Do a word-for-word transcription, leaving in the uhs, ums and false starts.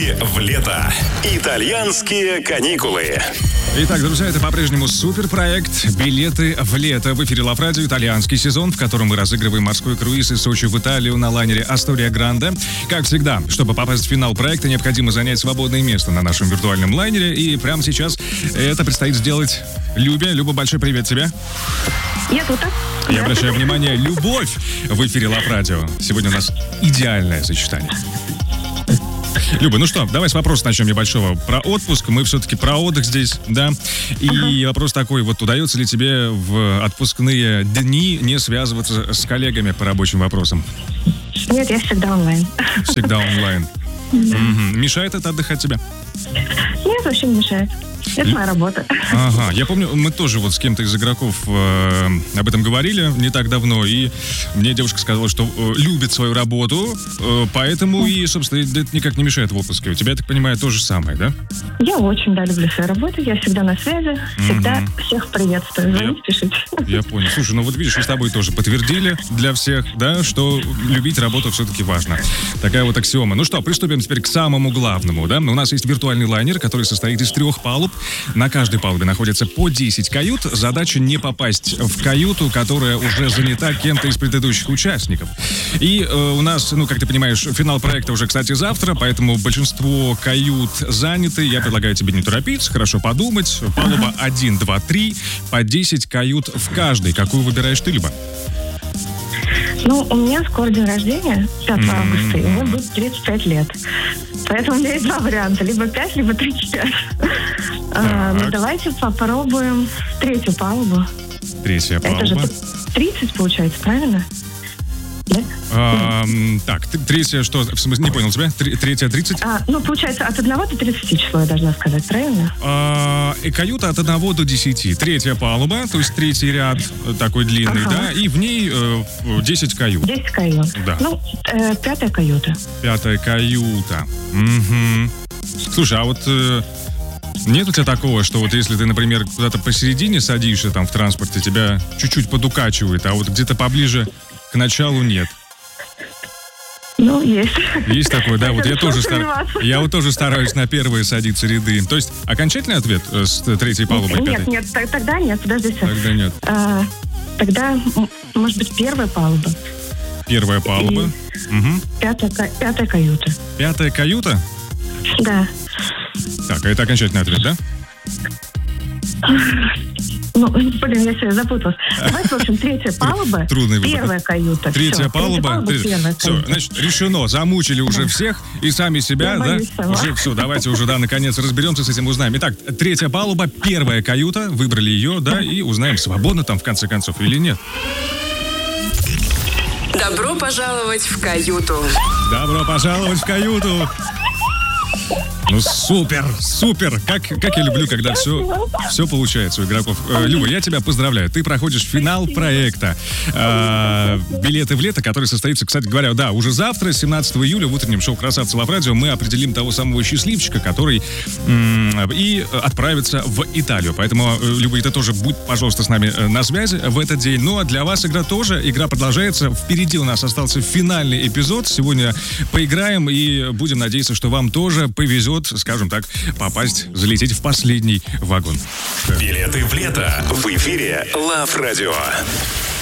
Билеты в лето. Итальянские каникулы. Итак, друзья, это по-прежнему суперпроект «Билеты в лето». В эфире Лав Радио, итальянский сезон, в котором мы разыгрываем морской круиз из Сочи в Италию на лайнере «Астория Гранде». Как всегда, чтобы попасть в финал проекта, необходимо занять свободное место на нашем виртуальном лайнере. И прямо сейчас это предстоит сделать Любе. Люба, большой привет тебе. Я тут. Я обращаю внимание, любовь в эфире Лав Радио. Сегодня у нас идеальное сочетание. Люба, ну что, давай с вопроса начнем небольшого. Про отпуск, мы все-таки про отдых здесь, да? И uh-huh. вопрос такой, вот удается ли тебе в отпускные дни не связываться с коллегами по рабочим вопросам? Нет, я всегда онлайн. Всегда онлайн. Да. Угу. Мешает это отдыхать тебе? Нет, вообще не мешает. Это моя работа. Ага, я помню, мы тоже вот с кем-то из игроков э, об этом говорили не так давно, и мне девушка сказала, что э, любит свою работу, э, поэтому и, собственно, это никак не мешает в отпуске. У тебя, я так понимаю, то же самое, да? Я очень, да, люблю свою работу, я всегда на связи, всегда mm-hmm. всех приветствую, звоните, пишите. Я понял. Слушай, ну вот видишь, и с тобой тоже подтвердили для всех, да, что любить работу все-таки важно. Такая вот аксиома. Ну что, приступим теперь к самому главному, да? У нас есть виртуальный лайнер, который состоит из трех палуб. На каждой палубе находится по десять кают. Задача не попасть в каюту, которая уже занята кем-то из предыдущих участников. И э, у нас, ну, как ты понимаешь, финал проекта уже, кстати, завтра, поэтому большинство кают заняты. Я предлагаю тебе не торопиться, хорошо подумать. Палуба один, два, три, по десять кают в каждой. Какую выбираешь ты, Люба? Ну, у меня скоро день рождения, пятого августа, и ему будет тридцать пять лет. Поэтому у меня есть два варианта, либо пять, либо тридцать пять. А, ну, давайте попробуем третью палубу. Третья палуба. Это же тридцать, получается, правильно? Нет? А, так, третья, что, в смысле, не понял тебя? Третья тридцать? А, ну, получается, от одного до тридцати число, я должна сказать, правильно? А, и каюта от одного до десяти. Третья палуба, то есть третий ряд такой длинный, ага. да, и в ней э, десять кают. десять кают. Да. Ну, э, пятая каюта. Пятая каюта. Угу. Слушай, а вот... Э, нет у тебя такого, что вот если ты, например, куда-то посередине садишься там в транспорте, тебя чуть-чуть подукачивает, а вот где-то поближе к началу нет? Ну, есть. Есть такой, да? Вот я тоже, стар... я вот тоже стараюсь на первые садиться ряды. То есть окончательный ответ с третьей палубы? Нет, нет, нет, тогда нет, подождите. Тогда нет. А, тогда, может быть, первая палуба. Первая палуба. Угу. Пятая, пятая каюта. Пятая каюта? Да. Так, а это окончательный ответ, да? Ну, блин, я все запуталась. Давайте, в общем, третья палуба, Трудный выбор. Первая каюта. Третья все, палуба, третья палуба все, каюта. Значит, решено, замучили уже да. всех и сами себя, я да? боюсь, уже все, давайте уже, да, наконец разберемся с этим, узнаем. Итак, третья палуба, первая каюта, выбрали ее, да, и узнаем, свободно там в конце концов или нет. Добро пожаловать в каюту. Добро пожаловать в каюту. Ну, супер, супер. Как, как я люблю, когда все, все получается у игроков. Э, Люба, я тебя поздравляю. Ты проходишь финал проекта э, «Билеты в лето», который состоится, кстати говоря, да, уже завтра, семнадцатого июля, в утреннем шоу «Красавцы Лав Радио», мы определим того самого счастливчика, который м- и отправится в Италию. Поэтому, Люба, ты тоже будь, пожалуйста, с нами на связи в этот день. Ну, а для вас игра тоже. Игра продолжается. Впереди у нас остался финальный эпизод. Сегодня поиграем и будем надеяться, что вам тоже повезет, скажем так, попасть, залететь в последний вагон. Билеты в лето в эфире Лав Радио.